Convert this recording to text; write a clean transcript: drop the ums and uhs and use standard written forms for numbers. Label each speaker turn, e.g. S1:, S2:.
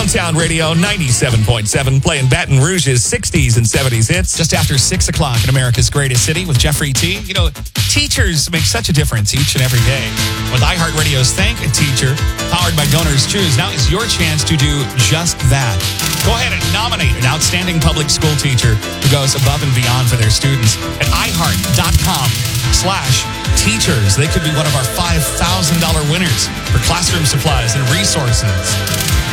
S1: Motown Radio 97.7, playing Baton Rouge's 60s and 70s hits.
S2: Just after 6 o'clock in America's Greatest City with Jeffrey T. You know, teachers make such a difference each and every day. With iHeartRadio's Thank a Teacher, powered by Donors Choose, now is your chance to do just that. Go ahead and nominate an outstanding public school teacher who goes above and beyond for their students at iHeart.com/teachers. They could be one of our $5,000 winners for classroom supplies and resources.